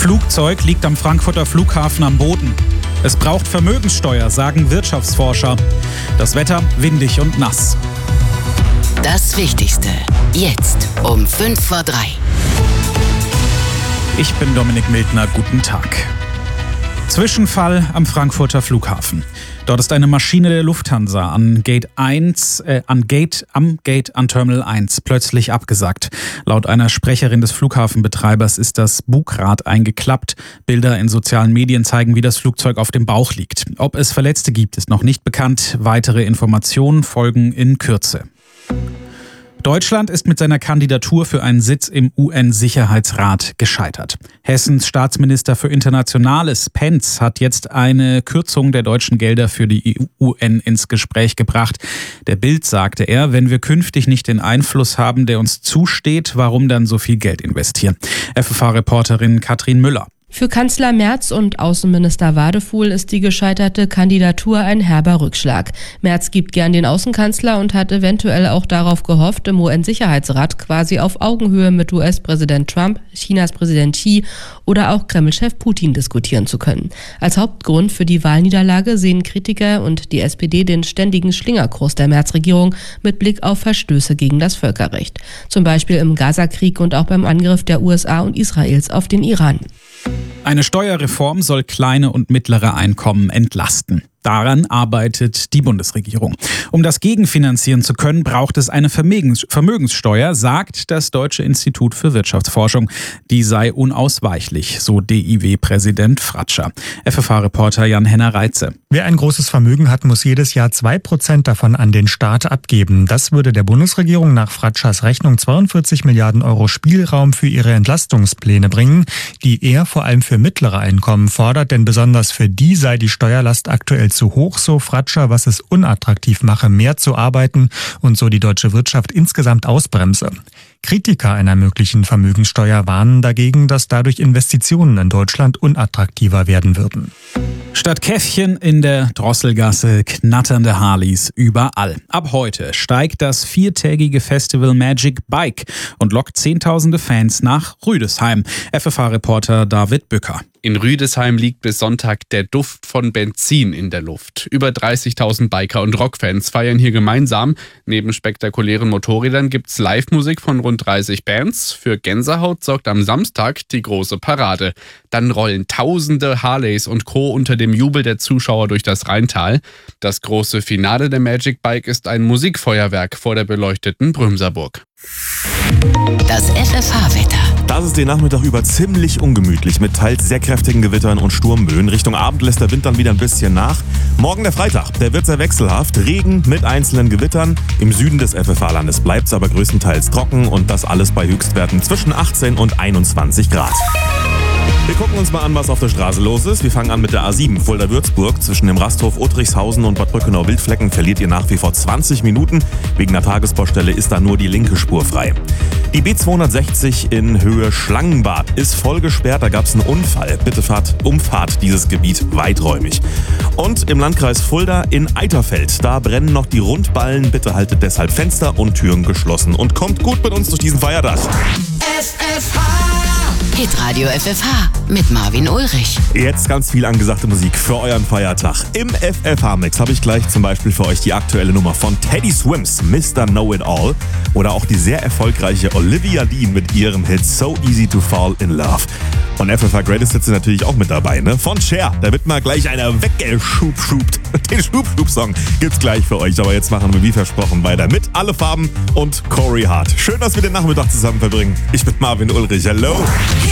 Flugzeug liegt am Frankfurter Flughafen am Boden. Es braucht Vermögenssteuer, sagen Wirtschaftsforscher. Das Wetter windig und nass. Das Wichtigste jetzt um 2:55. Ich bin Dominik Mildner, guten Tag. Zwischenfall am Frankfurter Flughafen. Dort ist eine Maschine der Lufthansa am Gate an Terminal 1 plötzlich abgesackt. Laut einer Sprecherin des Flughafenbetreibers ist das Bugrad eingeklappt. Bilder in sozialen Medien zeigen, wie das Flugzeug auf dem Bauch liegt. Ob es Verletzte gibt, ist noch nicht bekannt. Weitere Informationen folgen in Kürze. Deutschland ist mit seiner Kandidatur für einen Sitz im UN-Sicherheitsrat gescheitert. Hessens Staatsminister für Internationales, Pentz, hat jetzt eine Kürzung der deutschen Gelder für die UN ins Gespräch gebracht. Der Bild sagte er, wenn wir künftig nicht den Einfluss haben, der uns zusteht, warum dann so viel Geld investieren? FFH-Reporterin Katrin Müller. Für Kanzler Merz und Außenminister Wadefuhl ist die gescheiterte Kandidatur ein herber Rückschlag. Merz gibt gern den Außenkanzler und hat eventuell auch darauf gehofft, im UN-Sicherheitsrat quasi auf Augenhöhe mit US-Präsident Trump, Chinas Präsident Xi oder auch Kreml-Chef Putin diskutieren zu können. Als Hauptgrund für die Wahlniederlage sehen Kritiker und die SPD den ständigen Schlingerkurs der Merz-Regierung mit Blick auf Verstöße gegen das Völkerrecht. Zum Beispiel im Gaza-Krieg und auch beim Angriff der USA und Israels auf den Iran. Eine Steuerreform soll kleine und mittlere Einkommen entlasten. Daran arbeitet die Bundesregierung. Um das gegenfinanzieren zu können, braucht es eine Vermögenssteuer, sagt das Deutsche Institut für Wirtschaftsforschung. Die sei unausweichlich, so DIW-Präsident Fratscher. FFH-Reporter Jan-Henner Reitze. Wer ein großes Vermögen hat, muss jedes Jahr 2% davon an den Staat abgeben. Das würde der Bundesregierung nach Fratschers Rechnung 42 Milliarden Euro Spielraum für ihre Entlastungspläne bringen, die er vor allem für mittlere Einkommen fordert, denn besonders für die sei die Steuerlast aktuell zu hoch, so Fratscher, was es unattraktiv mache, mehr zu arbeiten und so die deutsche Wirtschaft insgesamt ausbremse. Kritiker einer möglichen Vermögenssteuer warnen dagegen, dass dadurch Investitionen in Deutschland unattraktiver werden würden. Statt Käffchen in der Drosselgasse knatternde Harleys überall. Ab heute steigt das 4-tägige Festival Magic Bike und lockt Zehntausende Fans nach Rüdesheim. FFH-Reporter David Bücker. In Rüdesheim liegt bis Sonntag der Duft von Benzin in der Luft. Über 30.000 Biker und Rockfans feiern hier gemeinsam. Neben spektakulären Motorrädern gibt's Live-Musik von rund 30 Bands. Für Gänsehaut sorgt am Samstag die große Parade. Dann rollen tausende Harleys und Co. unter dem Jubel der Zuschauer durch das Rheintal. Das große Finale der Magic Bike ist ein Musikfeuerwerk vor der beleuchteten Brümserburg. Das FFH-Wetter. Das ist den Nachmittag über ziemlich ungemütlich mit teils sehr kräftigen Gewittern und Sturmböen. Richtung Abend lässt der Wind dann wieder ein bisschen nach. Morgen der Freitag, der wird sehr wechselhaft. Regen mit einzelnen Gewittern. Im Süden des FFH-Landes bleibt es aber größtenteils trocken und das alles bei Höchstwerten zwischen 18 und 21 Grad. Wir gucken uns mal an, was auf der Straße los ist. Wir fangen an mit der A7 Fulda-Würzburg. Zwischen dem Rasthof Uttrichshausen und Bad Brückenau-Wildflecken verliert ihr nach wie vor 20 Minuten. Wegen der Tagesbaustelle ist da nur die linke Spur frei. Die B260 in Höhe Schlangenbad ist voll gesperrt. Da gab es einen Unfall. Bitte umfahrt dieses Gebiet weiträumig. Und im Landkreis Fulda in Eiterfeld, da brennen noch die Rundballen. Bitte haltet deshalb Fenster und Türen geschlossen und kommt gut mit uns durch diesen Feiertag. Hitradio FFH mit Marvin Ulrich. Jetzt ganz viel angesagte Musik für euren Feiertag. Im FFH-Mix habe ich gleich zum Beispiel für euch die aktuelle Nummer von Teddy Swims, Mr. Know-It-All. Oder auch die sehr erfolgreiche Olivia Dean mit ihrem Hit So Easy to Fall in Love. Und FFH Greatest Hits sind natürlich auch mit dabei, ne? Von Cher, da wird mal gleich einer weggeschubschubt. Den Schub-Schub-Song gibt's gleich für euch. Aber jetzt machen wir wie versprochen weiter mit Alle Farben und Corey Hart. Schön, dass wir den Nachmittag zusammen verbringen. Ich bin Marvin Ulrich. Hello!